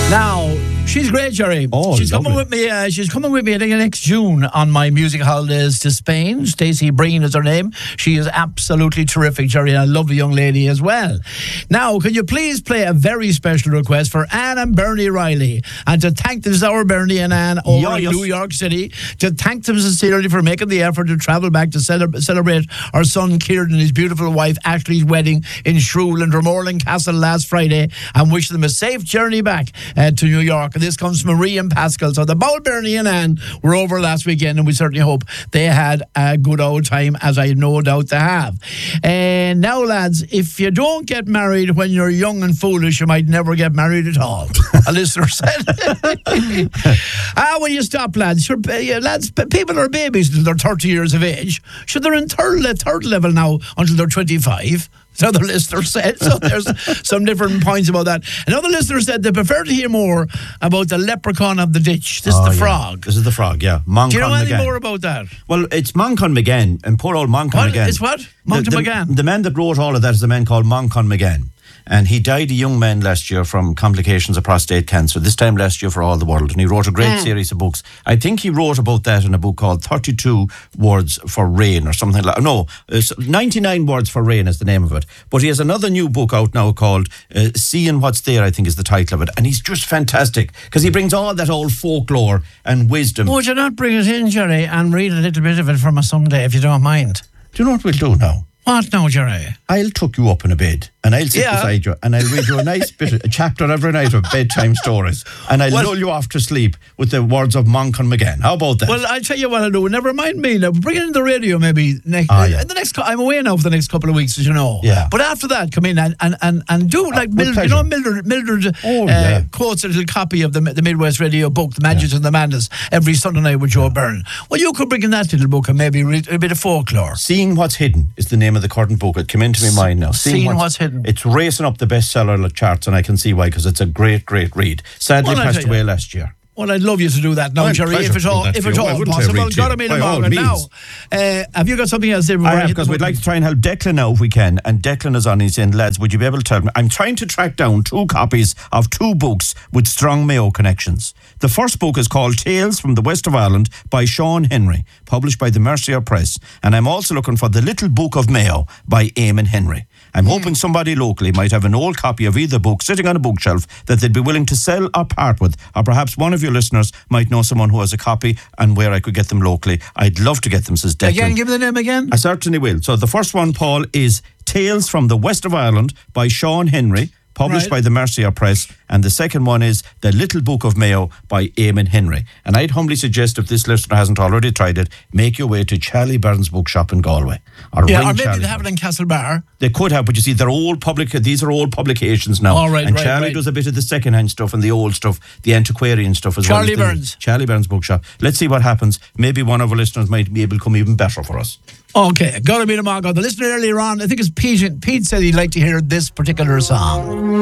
Now, she's great, Jerry. Oh, she's lovely. coming with me. She's coming with me, I think, next June on my music holidays to Spain. Stacey Breen is her name. She is absolutely terrific, Jerry, and a lovely young lady as well. Now, can you please play a very special request for Anne and Bernie Riley, and to thank them, our Bernie and Anne over in New York City, to thank them sincerely for making the effort to travel back to celebrate our son Kieran and his beautiful wife Ashley's wedding in Shrule and Dromorland Castle last Friday, and wish them a safe journey back to New York. And this comes from Marie and Pascal. So the bold Bernie and Anne were over last weekend, and we certainly hope they had a good old time, as I no doubt they have. And now, lads, if you don't get married when you're young and foolish, you might never get married at all. A listener said. When you stop, lads, people are babies until they're 30 years of age. So they're in third level now until they're 25. Another listener said. So there's some different points about that. Another listener said they prefer to hear more about the leprechaun of the ditch. This is the frog. This is the frog, yeah. Do you know anything more about that? Well, it's Moncon McGann, and poor old Moncon McGann. It's what? Moncton McGann? The man that wrote all of that is a man called Moncon McGann. And he died a young man last year from complications of prostate cancer, this time last year for all the world. And he wrote a great series of books. I think he wrote about that in a book called 32 Words for Rain or something like that. No, 99 Words for Rain is the name of it. But he has another new book out now called Seeing What's There, I think is the title of it. And he's just fantastic because he brings all that old folklore and wisdom. Would you not bring it in, Jerry, and read a little bit of it from us someday, if you don't mind? Do you know what we'll do now? What now, Jerry? I'll tuck you up in a bed and I'll sit beside you and I'll read you a nice a chapter every night of bedtime stories, and I'll lull you off to sleep with the words of Moncon McGann. How about that? Well, I'll tell you what I'll do. Never mind me. Now, bring it in the radio maybe next. I'm away now for the next couple of weeks, as you know. Yeah. But after that, come in and do like Mildred. You know, Mildred quotes a little copy of the Midwest Radio book, The Magic and the Madness, every Sunday night with Joe Byrne. Well, you could bring in that little book and maybe read a bit of folklore. Seeing What's Hidden is the name of the current book. It came into my mind now. Seeing What's Hidden. It's racing up the bestseller charts, and I can see why, because it's a great, great read. Sadly passed away last year. Well, I'd love you to do that now, Jerry, if at all possible. Got to meet him on now. Have you got something else there? I have, because we'd like to try and help Declan now if we can. And Declan is on. He's saying, lads, would you be able to tell me? I'm trying to track down 2 copies of 2 books with strong Mayo connections. The first book is called Tales from the West of Ireland by Sean Henry, published by the Mercier Press. And I'm also looking for The Little Book of Mayo by Eamon Henry. I'm hoping somebody locally might have an old copy of either book sitting on a bookshelf that they'd be willing to sell or part with. Or perhaps one of your listeners might know someone who has a copy and where I could get them locally. I'd love to get them, says Declan. Again, give me the name again. I certainly will. So the first one, Paul, is Tales from the West of Ireland by Sean Henry, published by the Mercier Press, and the second one is The Little Book of Mayo by Eamon Henry. And I'd humbly suggest, if this listener hasn't already tried it, make your way to Charlie Byrne's bookshop in Galway. Or maybe they have it in Castlebar. They could have, but you see, they're all these are old publications now. Charlie does a bit of the second-hand stuff and the old stuff, the antiquarian stuff as well. Charlie Byrne's bookshop. Let's see what happens. Maybe one of our listeners might be able to come even better for us. Okay, got to meet him on. The listener earlier on, I think it's Pete said he'd like to hear this particular song.